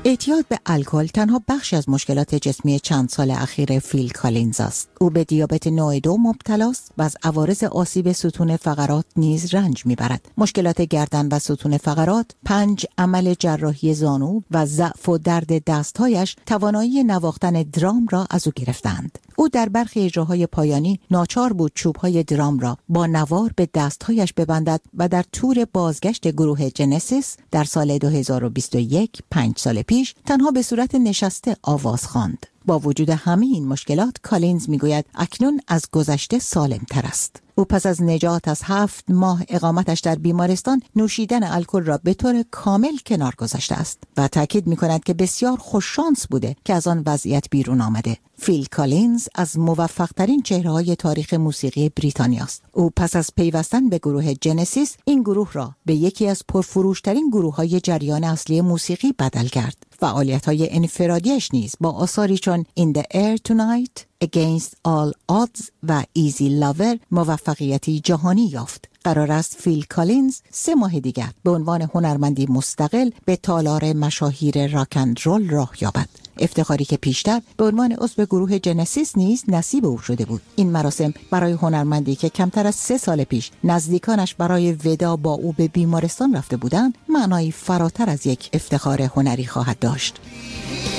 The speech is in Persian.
اعتیاد به الکل تنها بخشی از مشکلات جسمی چند سال اخیر فیل کالینز است. او به دیابت نوع 2 مبتلاست و از عوارض آسیب ستون فقرات نیز رنج میبرد. مشکلات گردن و ستون فقرات، 5 عمل جراحی زانو و ضعف و درد دستهایش توانایی نواختن درام را از او گرفتند. او در برخی اجراهای پایانی ناچار بود چوب‌های درام را با نوار به دستهایش ببندد و در تور بازگشت گروه جنسیس در سال 2021 5 سال پیش تنها به صورت نشسته آواز خواند. با وجود همه این مشکلات، کالینز میگوید اکنون از گذشته سالم تر است. او پس از نجات از 7 ماه اقامتش در بیمارستان نوشیدن الکل را به طور کامل کنار گذاشته است و تاکید می‌کند که بسیار خوششانس بوده که از آن وضعیت بیرون آمده. فیل کالینز از موفق‌ترین چهره‌های تاریخ موسیقی بریتانیا است. او پس از پیوستن به گروه جنسیس این گروه را به یکی از پرفروش‌ترین گروه‌های جریان اصلی موسیقی بدل کرد. فعالیت‌های انفرادیش نیز با آثاری چون In the Air Tonight، Against All Odds و Easy Lover موفقیتی جهانی یافت. قرار است فیل کالینز 3 ماه دیگر به عنوان هنرمندی مستقل به تالار مشاهیر راک اند رول راه یابد. افتخاری که پیشتر به عنوان عضو گروه جنسیس نیز نصیب او شده بود. این مراسم برای هنرمندی که کمتر از 3 سال پیش نزدیکانش برای ودا با او به بیمارستان رفته بودند، معنایی فراتر از یک افتخار هنری خواهد داشت.